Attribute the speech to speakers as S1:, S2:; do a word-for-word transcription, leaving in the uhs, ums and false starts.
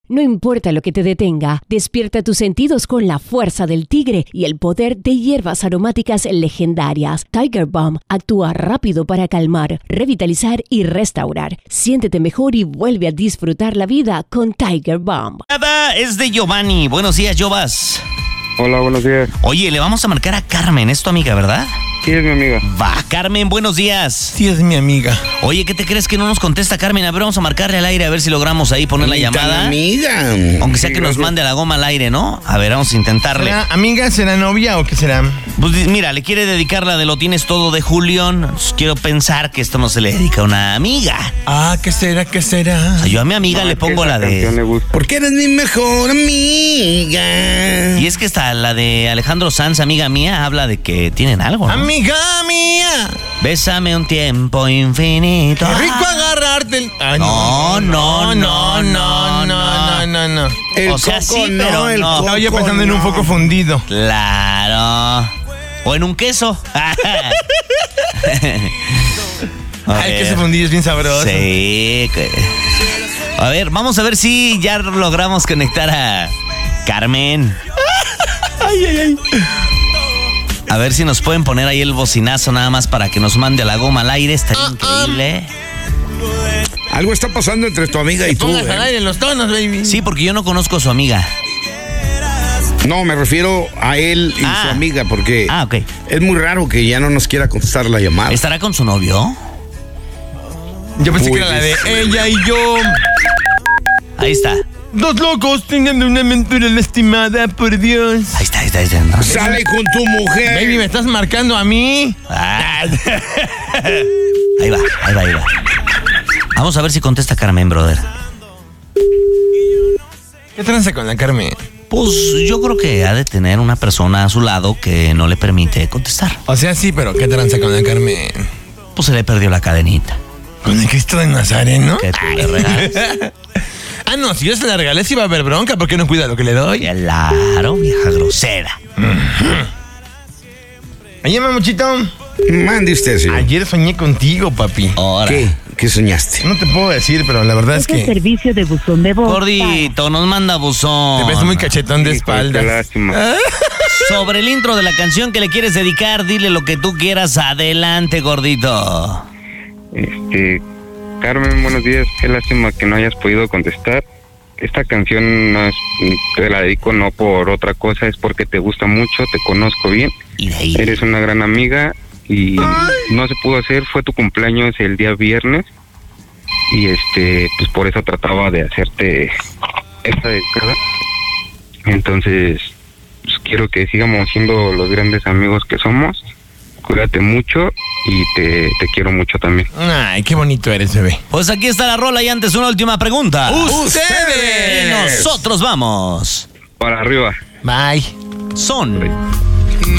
S1: No importa lo que te detenga, despierta tus sentidos con la fuerza del tigre y el poder de hierbas aromáticas legendarias. Tiger Balm actúa rápido para calmar, revitalizar y restaurar. Siéntete mejor y vuelve a disfrutar la vida con Tiger Balm.
S2: Nada es de Giovanni. Buenos días, Jovas.
S3: Hola, buenos días.
S2: Oye, le vamos a marcar a Carmen, es tu amiga, ¿verdad?
S3: Sí, es mi amiga.
S2: Va, Carmen, buenos días.
S4: Sí, es mi amiga.
S2: Oye, ¿qué te crees que no nos contesta Carmen? A ver, vamos a marcarle al aire a ver si logramos ahí poner la llamada.
S4: Amiga.
S2: Aunque sea
S3: Sí,
S2: que nos
S3: gracias.
S2: mande a la goma al aire, ¿no? A ver, vamos a intentarle.
S4: ¿Será amiga, será novia o qué será?
S2: Pues mira, le quiere dedicar la de Lo Tienes Todo de Julián. Pues, quiero pensar que esto no se le dedica a una amiga.
S4: Ah, ¿qué será, qué será?
S2: O sea, yo a mi amiga
S3: No,
S2: le
S3: es que
S2: pongo
S3: esa
S2: la
S3: canción le
S2: de...
S3: gusta.
S4: Porque eres mi mejor amiga.
S2: Y es que está la de Alejandro Sanz, amiga mía, habla de que tienen algo, ¿no?
S4: Amiga mía.
S2: Bésame un tiempo infinito.
S4: Qué rico agarrarte el... Ay,
S2: No, no, no,
S4: no, no, no, no, no.
S2: O sea, sí, pero no.
S4: Estaba yo pensando en un foco fundido.
S2: Claro. O en un queso.
S4: Ay, que ese fundido es bien sabroso.
S2: Sí. que- A ver, vamos a ver si ya logramos conectar a Carmen.
S4: Ay, ay, ay.
S2: A ver si nos pueden poner ahí el bocinazo nada más para que nos mande a la goma al aire. Estaría
S4: Ah,
S2: increíble.
S5: Algo está pasando entre tu amiga y tú.
S4: Pongas al
S5: ¿eh?
S4: aire los tonos, baby.
S2: Sí, porque yo no conozco a su amiga.
S5: No, me refiero a él y
S2: Ah.
S5: su amiga, porque
S2: Ah, ok.
S5: es muy raro que ya no nos quiera contestar la llamada.
S2: ¿Estará con su novio?
S4: Yo pensé
S5: Uy,
S4: que era la de
S5: dice.
S4: ella y yo.
S2: Ahí está.
S4: Dos locos teniendo una aventura lastimada, por Dios.
S2: Ahí está, ahí está, ahí está. No.
S5: Sale con tu mujer.
S4: Baby, ¿me estás marcando a mí?
S2: Ah. Ahí va, ahí va, ahí va. Vamos a ver si contesta Carmen, brother.
S4: ¿Qué tranza con la Carmen?
S2: Pues yo creo que ha de tener una persona a su lado que no le permite contestar.
S4: O sea, sí, pero ¿qué tranza con la Carmen?
S2: Pues se le perdió la cadenita.
S4: ¿Con el Cristo de Nazareno?
S2: Que tú le regalas.
S4: Ah, no, si yo se la regalé, sí va a haber bronca. ¿Por qué no cuida lo que le doy?
S2: Claro, vieja grosera.
S4: Oye, mamuchito.
S5: Mande usted, señor.
S4: Ayer soñé contigo, papi.
S2: Ahora.
S5: ¿Qué? ¿Qué soñaste?
S4: No te puedo decir, pero la verdad es
S1: Este
S4: que
S1: servicio de buzón de voz.
S2: Gordito, nos manda buzón.
S4: te ves muy cachetón de
S3: Híjole, qué
S4: espaldas.
S3: lástima.
S2: Sobre el intro de la canción que le quieres dedicar, dile lo que tú quieras. Adelante, gordito.
S3: Este, Carmen, buenos días. Qué lástima que no hayas podido contestar. Esta canción no es, te la dedico no por otra cosa, es porque te gusta mucho, te conozco bien.
S2: Y de ahí.
S3: Eres una gran amiga y no se pudo hacer, fue tu cumpleaños el día viernes y este, pues por eso trataba de hacerte esta dedicada. Entonces, pues quiero que sigamos siendo los grandes amigos que somos. Cuídate mucho y te, te quiero mucho también.
S4: Ay, qué bonito eres, bebé.
S2: Pues aquí está la rola y antes una última pregunta.
S4: ¡Ustedes!
S2: Y nosotros vamos.
S3: Para arriba.
S4: Bye.
S2: Son